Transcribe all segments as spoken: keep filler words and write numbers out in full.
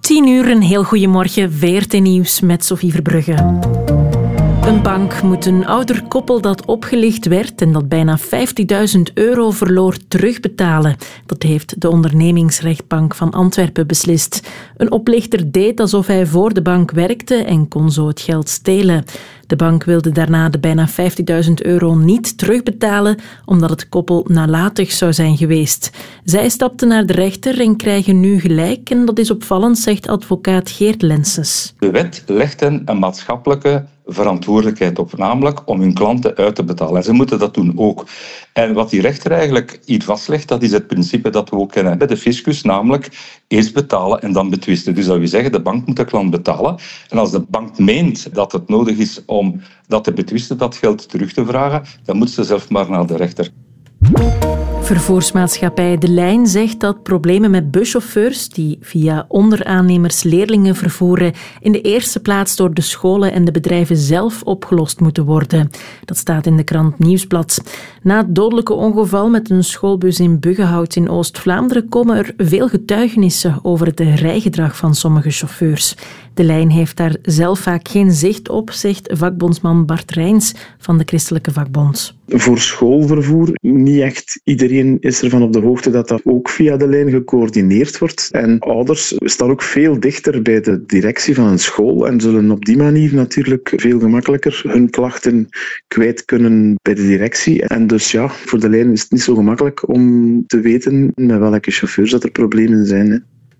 Tien uur, een heel goeiemorgen. V R T Nieuws met Sophie Verbrugge. Een bank moet een ouder koppel dat opgelicht werd en dat bijna vijftigduizend euro verloor terugbetalen. Dat heeft de ondernemingsrechtbank van Antwerpen beslist. Een oplichter deed alsof hij voor de bank werkte en kon zo het geld stelen. De bank wilde daarna de bijna vijftigduizend euro niet terugbetalen, omdat het koppel nalatig zou zijn geweest. Zij stapten naar de rechter en krijgen nu gelijk en dat is opvallend, zegt advocaat Geert Lensens. De wet legt hen een maatschappelijke verantwoordelijkheid op, namelijk om hun klanten uit te betalen. En ze moeten dat doen ook. En wat die rechter eigenlijk hier vastlegt, dat is het principe dat we ook kennen bij de fiscus, namelijk eerst betalen en dan betwisten. Dus dat wil zeggen, de bank moet de klant betalen. En als de bank meent dat het nodig is om dat te betwisten, dat geld terug te vragen, dan moet ze zelf maar naar de rechter. Vervoersmaatschappij De Lijn zegt dat problemen met buschauffeurs die via onderaannemers leerlingen vervoeren in de eerste plaats door de scholen en de bedrijven zelf opgelost moeten worden. Dat staat in de krant Nieuwsblad. Na het dodelijke ongeval met een schoolbus in Buggenhout in Oost-Vlaanderen komen er veel getuigenissen over het rijgedrag van sommige chauffeurs. De Lijn heeft daar zelf vaak geen zicht op, zegt vakbondsman Bart Rijns van de Christelijke Vakbond. Voor schoolvervoer, niet echt iedereen is ervan op de hoogte dat dat ook via de lijn gecoördineerd wordt. En ouders staan ook veel dichter bij de directie van een school en zullen op die manier natuurlijk veel gemakkelijker hun klachten kwijt kunnen bij de directie. En dus ja, voor de lijn is het niet zo gemakkelijk om te weten met welke chauffeurs dat er problemen zijn. Hè.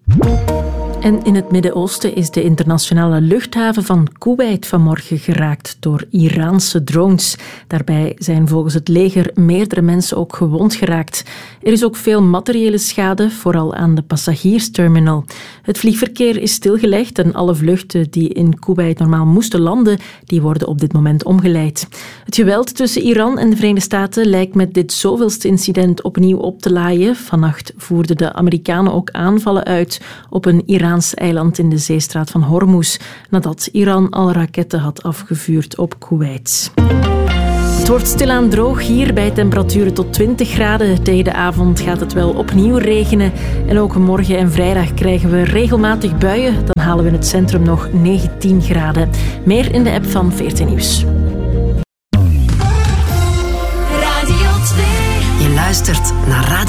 En in het Midden-Oosten is de internationale luchthaven van Kuwait vanmorgen geraakt door Iraanse drones. Daarbij zijn volgens het leger meerdere mensen ook gewond geraakt. Er is ook veel materiële schade, vooral aan de passagiersterminal. Het vliegverkeer is stilgelegd en alle vluchten die in Kuwait normaal moesten landen, die worden op dit moment omgeleid. Het geweld tussen Iran en de Verenigde Staten lijkt met dit zoveelste incident opnieuw op te laaien. Vannacht voerden de Amerikanen ook aanvallen uit op een Iraans eiland in de zeestraat van Hormuz, nadat Iran al raketten had afgevuurd op Kuwait. Het wordt stilaan droog hier bij temperaturen tot twintig graden. Tegen de avond gaat het wel opnieuw regenen. En ook morgen en vrijdag krijgen we regelmatig buien. Dan halen we in het centrum nog negentien graden. Meer in de app van V R T Nieuws. Radio twee. Je luistert naar Radio